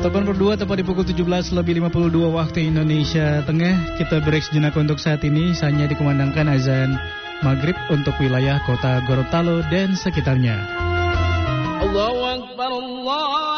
berdua tepat di pukul 17:52 waktu Indonesia Tengah. Kita break sejenak untuk saat ini. Saatnya dikumandangkan azan maghrib untuk wilayah kota Gorontalo dan sekitarnya. Allahu Akbar, Allah.